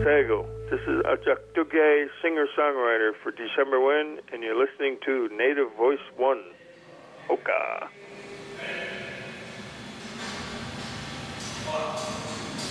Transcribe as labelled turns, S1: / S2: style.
S1: Otago. This is Ajaktuge, singer-songwriter for December Wind, and you're listening to Native Voice 1. Oka.